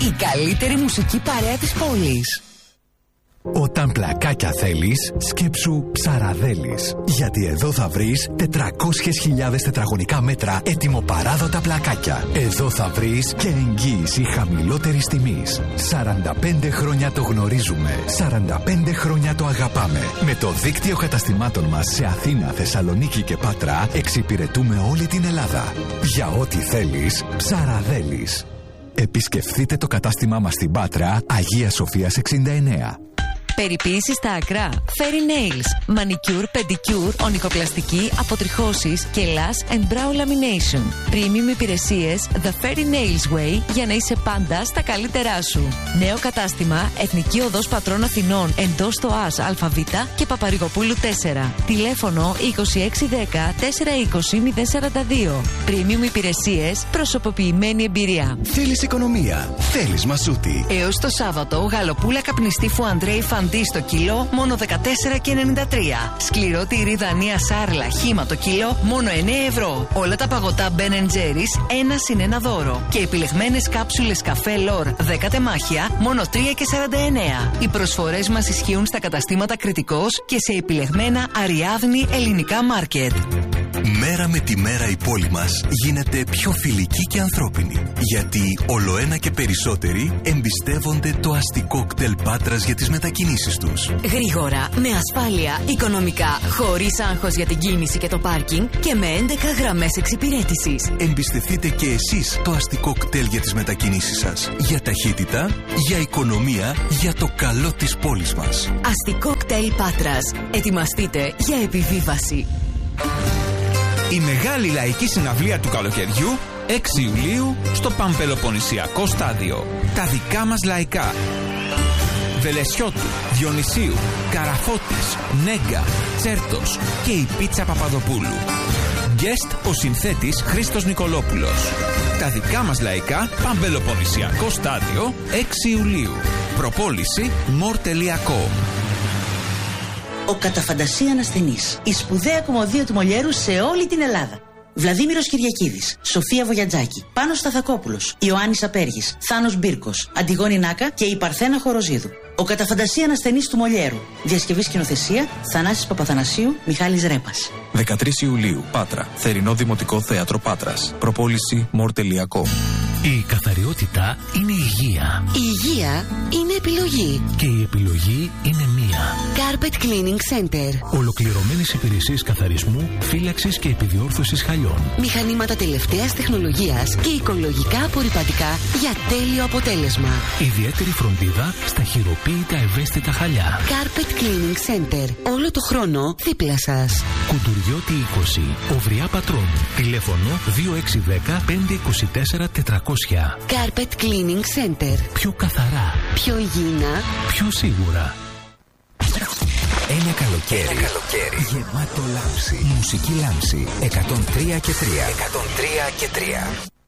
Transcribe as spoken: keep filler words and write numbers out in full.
Η καλύτερη μουσική παρέα της πόλης. Όταν πλακάκια θέλεις, σκέψου Ψαραδέλης. Γιατί εδώ θα βρεις τετρακόσιες χιλιάδες τετραγωνικά μέτρα ετοιμοπαράδοτα πλακάκια. Εδώ θα βρεις και εγγύηση χαμηλότερης τιμής. σαράντα πέντε χρόνια το γνωρίζουμε. σαράντα πέντε χρόνια το αγαπάμε. Με το δίκτυο καταστημάτων μας σε Αθήνα, Θεσσαλονίκη και Πάτρα εξυπηρετούμε όλη την Ελλάδα. Για ό,τι θέλεις, Ψαραδέλης. Επισκεφθείτε το κατάστημά μας στην Πάτρα, Αγία Σοφίας εξήντα εννέα. Περιποίηση στα άκρα. Fairy Nails. Manicure, pedicure, ονικοπλαστική, αποτριχώσεις και lash and brow lamination. Premium υπηρεσίες The Fairy Nails Way για να είσαι πάντα στα καλύτερά σου. Νέο κατάστημα Εθνική Οδός Πατρών Αθηνών εντός στο ΑΣ ΑΒ και Παπαρηγοπούλου τέσσερα. Τηλέφωνο είκοσι έξι δέκα τετρακόσια είκοσι μηδέν σαράντα δύο. Premium υπηρεσίες, προσωποποιημένη εμπειρία. Θέλεις οικονομία. Θέλεις μασούτη. Έως το Σάββατο, γαλοπούλα καπνιστή Φουαντρέι Φαντή στο κιλό μόνο δεκατέσσερα και ενενήντα τρία. Σκληρό τυρί Δανία Σάρλα χύμα το κιλό μόνο εννέα ευρώ. Όλα τα παγωτά Ben and Jerry's ένα συν ένα δώρο. Και επιλεγμένες κάψουλες καφέ Λορ δέκα τεμάχια μόνο τρία και σαράντα εννέα. Οι προσφορές μας ισχύουν στα καταστήματα Κρητικός και σε επιλεγμένα Αριάδνη ελληνικά μάρκετ. Μέρα με τη μέρα η πόλη μας γίνεται πιο φιλική και ανθρώπινη. Γιατί ολοένα και περισσότεροι εμπιστεύονται το αστικό κτέλ Πάτρας για τις μετακινήσεις τους. Γρήγορα, με ασφάλεια, οικονομικά, χωρίς άγχος για την κίνηση και το πάρκινγκ και με έντεκα γραμμές εξυπηρέτησης. Εμπιστευτείτε και εσείς το αστικό κτέλ για τις μετακινήσεις σας. Για ταχύτητα, για οικονομία, για το καλό της πόλης μας. Αστικό κτέλ Πάτρας. Ετοιμαστείτε για επιβίβαση. Η μεγάλη λαϊκή συναυλία του καλοκαιριού έξι Ιουλίου στο Παμπελοποννησιακό Στάδιο. Τα δικά μας λαϊκά. Βελεσιώτου, Διονυσίου, Καραφώτης, Νέγκα, Τσέρτος και η Πίτσα Παπαδοπούλου. Guest ο συνθέτης Χρήστος Νικολόπουλος. Τα δικά μας λαϊκά, Παμπελοποννησιακό Στάδιο, έξι Ιουλίου. Προπόληση μορ τελεία κομ. Ο κατά φαντασία ασθενής. Η σπουδαία κομμωδία του Μολιέρου σε όλη την Ελλάδα. Βλαδίμηρος Κυριακίδης, Σοφία Βογιατζάκη, Πάνος Σταθακόπουλος, Ιωάννης Απέργης, Θάνος Μπίρκος, Αντιγόνη Νάκα και η Παρθένα Χοροζίδου. Ο κατά φαντασία ασθενής του Μολιέρου. Διασκευή σκηνοθεσία Θανάσης Παπαθανασίου, Μιχάλης Ρέπας. δεκατρείς Ιουλίου, Πάτρα, Θερινό Δημοτικό Θέατρο Πάτρας. Προπόληση μορ τελεία κομ. Η καθαριότητα είναι υγεία. Η υγεία είναι επιλογή. Και η επιλογή είναι μία. Carpet Cleaning Center. Ολοκληρωμένες υπηρεσίες καθαρισμού, φύλαξης και επιδιόρθωσης χαλιών. Μηχανήματα τελευταίας τεχνολογίας και οικολογικά απορρυπαντικά για τέλειο αποτέλεσμα. Ιδιαίτερη φροντίδα στα χειροποίητα ευαίσθητα χαλιά. Carpet Cleaning Center. Όλο το χρόνο δίπλα σας. Κουντουριώτη είκοσι. Οβριά Πατρών. Τηλέφωνο δύο έξι ένα μηδέν πέντε δύο τέσσερα τετρακόσια. Carpet Cleaning Center. Πιο καθαρά. Πιο υγιεινά. Πιο σίγουρα. Ένα καλοκαίρι, Ένα καλοκαίρι γεμάτο λάμψη. Μουσική λάμψη εκατόν τρία και τρία. εκατόν τρία και τρία.